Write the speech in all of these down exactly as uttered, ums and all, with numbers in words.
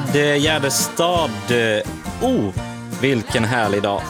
med Gärdestad. Oh, vilken härlig dag.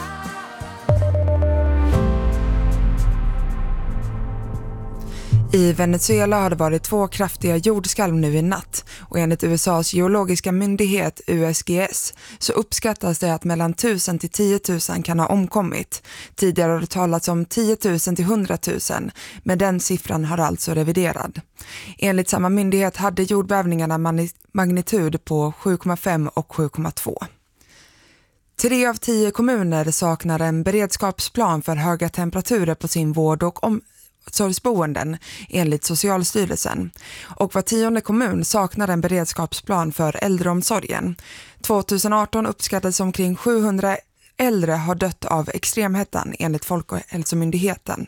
I Venezuela har det varit två kraftiga jordskalv nu i natt och enligt U S A:s geologiska myndighet U S G S så uppskattas det att mellan tusen till tio tusen kan ha omkommit. Tidigare har det talats om tio tusen till hundra tusen, men den siffran har alltså reviderad. Enligt samma myndighet hade jordbävningarna magnitud på sju komma fem och sju komma två. Tre av tio kommuner saknar en beredskapsplan för höga temperaturer på sin vård- och om omsorgsboenden enligt Socialstyrelsen. Och var tionde kommun saknar en beredskapsplan för äldreomsorgen. tjugoarton uppskattades omkring sjuhundra äldre har dött av extremhettan enligt Folkhälsomyndigheten.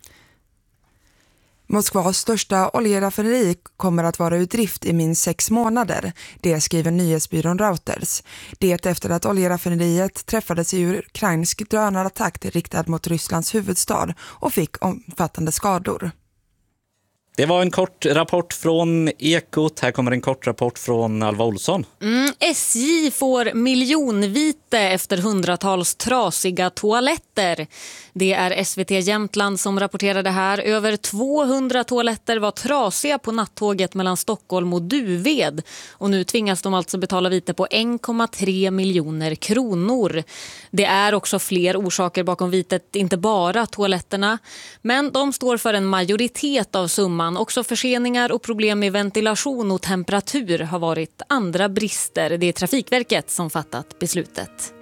Moskvas största oljeraffinaderi kommer att vara ur drift i minst sex månader. Det skriver nyhetsbyrån Reuters. Det efter att oljeraffinaderiet träffades i ukrainsk drönarattack riktad mot Rysslands huvudstad och fick omfattande skador. Det var en kort rapport från Ekot. Här kommer en kort rapport från Alva Olsson. Mm, S J får miljonvite efter hundratals trasiga toaletter. Det är S V T Jämtland som rapporterade här. Över tvåhundra toaletter var trasiga på nattåget mellan Stockholm och Duved. Och nu tvingas de alltså betala vite på en komma tre miljoner kronor. Det är också fler orsaker bakom vitet, inte bara toaletterna. Men de står för en majoritet av summan. Också förseningar och problem med ventilation och temperatur har varit andra brister. Det är Trafikverket som fattat beslutet.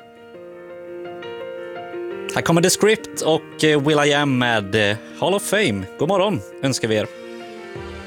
Här kommer The Script och Will I Am med Hall of Fame. God morgon önskar vi er.